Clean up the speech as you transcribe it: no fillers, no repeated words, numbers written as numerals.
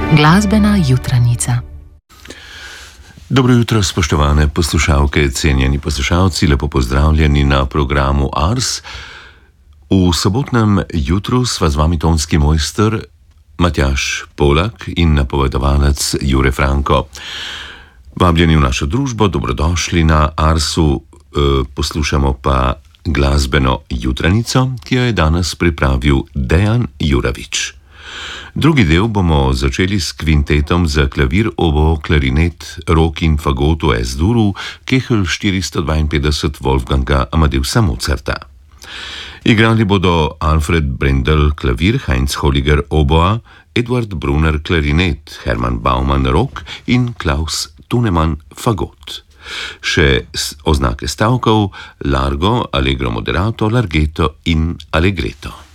Glasbena jutranica. Dobro jutro, spoštovane poslušalke, cenjeni poslušalci, lepo pozdravljeni na programu Ars. V sobotnem jutru sva z vami tonski mojster Matjaž Polak in napovedovalec Jure Franko. Vabljeni v našo družbo, dobrodošli na Arsu, poslušamo pa glasbeno jutranico, ki jo je danes pripravil Dejan Juravič. Drugi del bomo začeli s kvintetom za klavir, obo, klarinet, rok in fagot v S-duru, Kehl 452 Wolfganga Amadeusa Mozarta. Igrali bodo Alfred Brendel klavir, Heinz Holliger oboa, Eduard Brunner klarinet, Hermann Baumann rok in Klaus Thunemann fagot. Še oznake stavkov: largo, allegro moderato, larghetto in allegretto.